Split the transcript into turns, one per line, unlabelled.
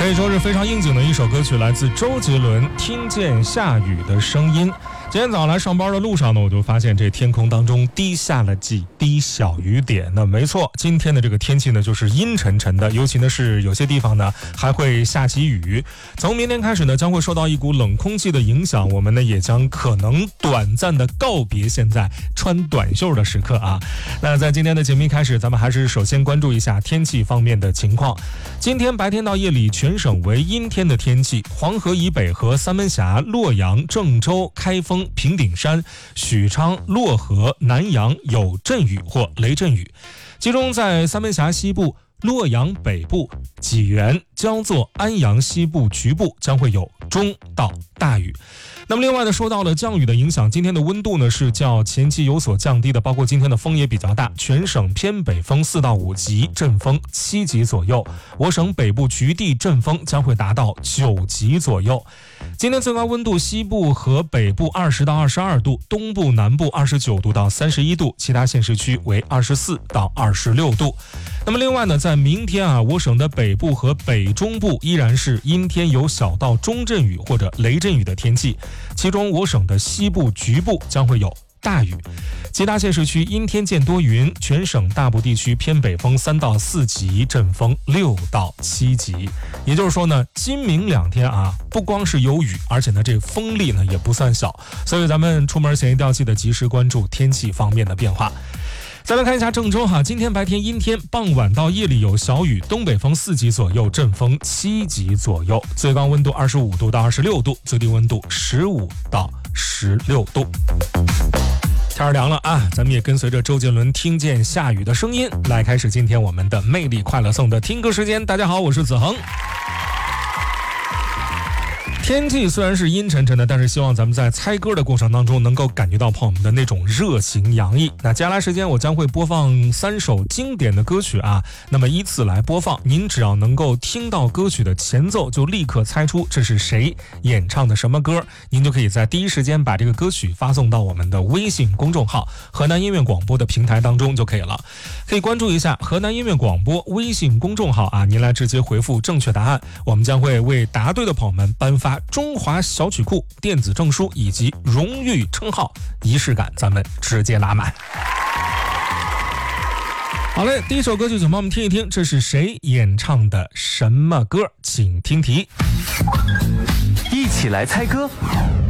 这一周是非常应景的一首歌曲，来自周杰伦《听见下雨的声音》。今天早上来上班的路上呢，我就发现这天空当中滴下了几滴小雨点。那没错，今天的这个天气呢就是阴沉沉的，尤其呢是有些地方呢还会下起雨。从明天开始呢，将会受到一股冷空气的影响，我们呢也将可能短暂的告别现在穿短袖的时刻啊。那在今天的节目一开始，咱们还是首先关注一下天气方面的情况。今天白天到夜里全省为阴天的天气，黄河以北和三门峡、洛阳、郑州、开封、平顶山、许昌、漯河、南阳有阵雨或雷阵雨，其中在三门峡西部、洛阳北部、济源、焦作、安阳西部局部将会有中到大雨。那么另外呢，受到了降雨的影响，今天的温度呢是较前期有所降低的，包括今天的风也比较大，全省偏北风4到5级，阵风7级左右，我省北部局地阵风将会达到9级左右。今天最高温度，西部和北部20到22度，东部南部29度到31度，其他县市区为24到26度。那么另外呢，在明天啊，我省的北部和北中部依然是阴天，有小到中阵雨或者雷阵雨的天气，其中我省的西部局部将会有大雨，其他县市区阴天见多云，全省大部地区偏北风3到4级，阵风6到7级。也就是说呢，今明两天啊，不光是有雨，而且呢这风力呢也不算小，所以咱们出门前一定要记得及时关注天气方面的变化。再来看一下郑州哈，今天白天阴天，傍晚到夜里有小雨，东北风4级左右，阵风7级左右，最高温度25度到26度，最低温度15到16度。天儿凉了啊，咱们也跟随着周杰伦听见下雨的声音，来开始今天我们的魅力快乐颂的听歌时间。大家好，我是子恒。天气虽然是阴沉沉的，但是希望咱们在猜歌的过程当中能够感觉到朋友们的那种热情洋溢。那接下来时间我将会播放3首经典的歌曲啊，那么依次来播放，您只要能够听到歌曲的前奏，就立刻猜出这是谁演唱的什么歌，您就可以在第一时间把这个歌曲发送到我们的微信公众号河南音乐广播的平台当中就可以了。可以关注一下河南音乐广播微信公众号啊，您来直接回复正确答案，我们将会为答对的朋友们颁发中华小曲库电子证书以及荣誉称号，仪式感咱们直接拉满。好嘞，第一首歌曲请帮我们听一听，这是谁演唱的什么歌，请听题。
一起来猜歌，